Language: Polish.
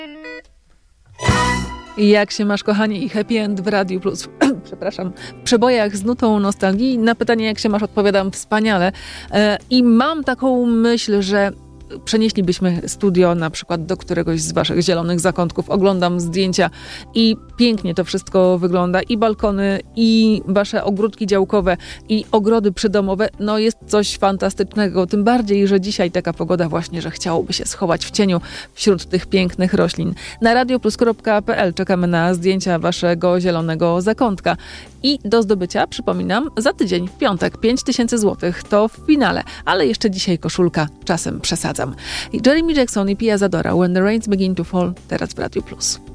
Jak się masz, kochani, i happy end w Radiu Plus. Przepraszam. W przebojach z nutą nostalgii. Na pytanie, jak się masz, odpowiadam wspaniale. I mam taką myśl, że przenieślibyśmy studio na przykład do któregoś z waszych zielonych zakątków. Oglądam zdjęcia i pięknie to wszystko wygląda. I balkony, i wasze ogródki działkowe, i ogrody przydomowe. No jest coś fantastycznego. Tym bardziej, że dzisiaj taka pogoda właśnie, że chciałoby się schować w cieniu wśród tych pięknych roślin. Na radioplus.pl czekamy na zdjęcia waszego zielonego zakątka. I do zdobycia, przypominam, za tydzień, w piątek, 5000 zł. To w finale. Ale jeszcze dzisiaj koszulka. Czasem przesadzam. Jeremy Jackson i Pia Zadora, When the Rains Begin to Fall, teraz w Radiu Plus.